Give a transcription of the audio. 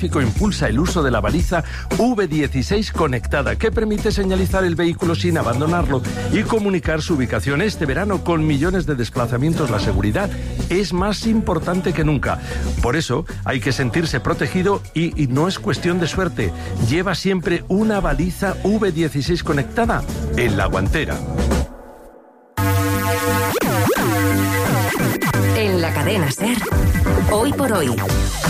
impulsa el uso de la baliza V16 conectada, que permite señalizar el vehículo sin abandonarlo y comunicar su ubicación. Este verano, con millones de desplazamientos, la seguridad es más importante que nunca. Por eso hay que sentirse protegido y no es cuestión de suerte. Lleva siempre una baliza V16 conectada en la guantera. En la cadena SER, Hoy por Hoy.